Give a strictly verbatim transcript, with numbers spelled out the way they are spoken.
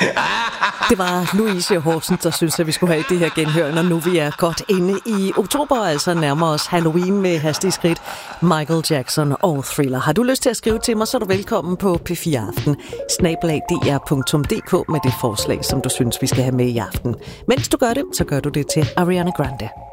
Det var Louise Horsen, der synes, at vi skulle have det her genhør, når nu vi er godt inde i oktober, altså nærmer os Halloween med hastige skridt. Michael Jackson og Thriller. Har du lyst til at skrive til mig, så er du velkommen på P fire Aften, snabel-a d r punktum d k med det forslag, som du synes, vi skal have med i aften. Mens du gør det, så gør du det til Ariana Grande.